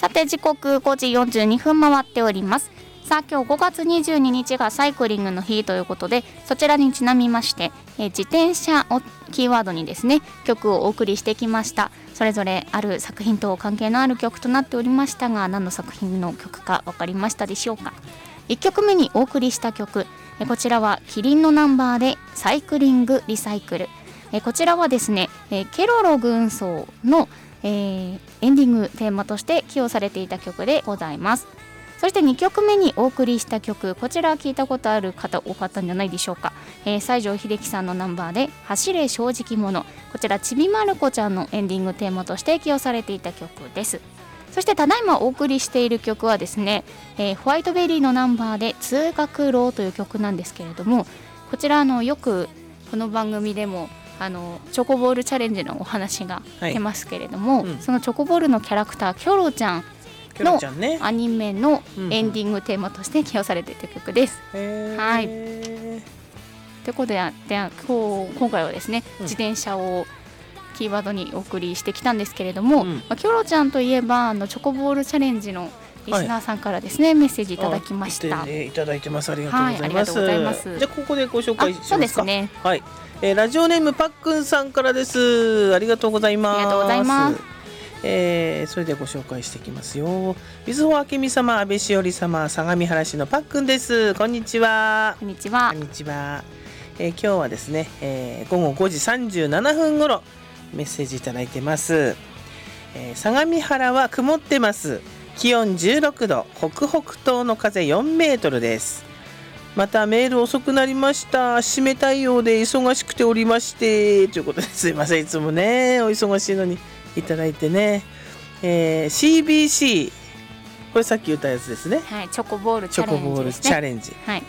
さて時刻5時42分回っております。さあ今日5月22日がサイクリングの日ということで、そちらにちなみまして自転車をキーワードにですね曲をお送りしてきました。それぞれある作品と関係のある曲となっておりましたが、何の作品の曲か分かりましたでしょうか。1曲目にお送りした曲、こちらはキリンのナンバーでサイクリングリサイクル。こちらはですねケロロ軍曹の、エンディングテーマとして起用されていた曲でございます。そして2曲目にお送りした曲、こちら聞いたことある方多かったんじゃないでしょうか。西城秀樹さんのナンバーで走れ正直者。こちらちびまる子ちゃんのエンディングテーマとして起用されていた曲です。そしてただいまお送りしている曲はですね、ホワイトベリーのナンバーで通学路という曲なんですけれども、こちらよくこの番組でもチョコボールチャレンジのお話が出ますけれども、そのチョコボールのキャラクターキョロちゃんのアニメのエンディングテーマとして起用されている曲です。はい。ということで今回はですね、自転車をキーワードにお送りしてきたんですけれども、キョロちゃんといえばチョコボールチャレンジのリスナーさんからですね、メッセージいただきました。 いただいてます。ありがとうございます。ありがとうございます。じゃあここでご紹介しますか。 そうですね。 はい。ラジオネームパックンさんからです。ありがとうございます。 ありがとうございます。 それでご紹介していきますよ。みずほあけみ様、安倍しおり様、相模原市のパックンです。こんにちは。 こんにちは。 こんにちは。今日はですね、午後5時37分頃メッセージいただいてます。相模原は曇ってます。気温16度、北北東の風4メートルです。またメール遅くなりました。締め対応で忙しくておりましてということですいません、いつもねお忙しいのにいただいてね。CBC これさっき言ったやつですね。 はい、チョコボールチャレンジですね。チョコボールチャレンジ。はい。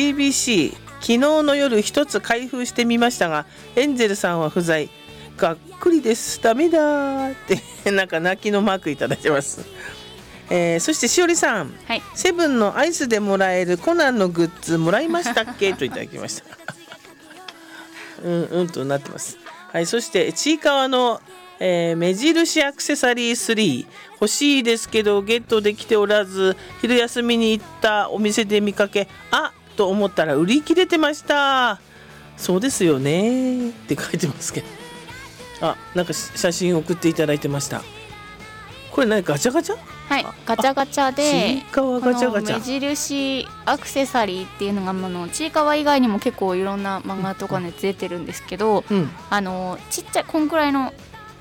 CBC 昨日の夜一つ開封してみましたが、エンゼルさんは不在。がっくりです。ダメだってなんか泣きのマークいただいてます。そしてしおりさん、はい、セブンのアイスでもらえるコナンのグッズもらいましたっけといただきましたとなってます。はい、そしてちいかわの、目印アクセサリー3欲しいですけどゲットできておらず、昼休みに行ったお店で見かけと思ったら売り切れてました。そうですよねって書いてますけど、なんか写真送っていただいてました。これ何ガチャガチャ？ はい、ガチャガチャでちいかわガチャガチャ、 目印アクセサリーっていうのがちいかわ以外にも結構いろんな漫画とかで出てるんですけど、ちっちゃいこんくらいの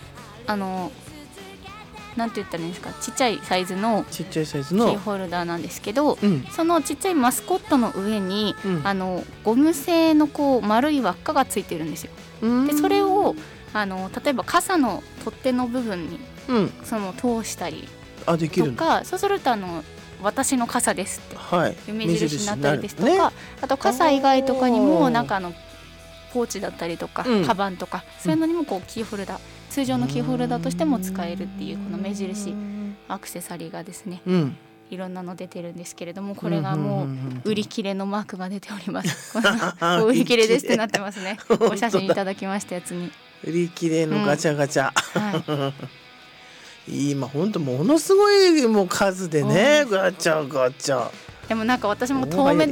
なんて言ったらいいんですか、ちっちゃいサイズのキーホルダーなんですけど、そのちっちゃいマスコットの上に、ゴム製の丸い輪っかがついてるんですよ。でそれを例えば傘の取っ手の部分に、通したりできるとか、そうすると私の傘ですっていう目印になったりですとか、あと傘以外とかにも中のポーチだったりとか、カバンとかそういうのにもキーホルダー、通常のキーホルダーとしても使えるっていうこの目印アクセサリーがですね、いろんなの出てるんですけれども、これがもう売り切れのマークが出ております売り切れですってなってますねお写真いただきましたやつに売り切れのガチャガチャ、今ほんとものすごいもう数でね、ガチャガチャ。 でもなんか私も遠目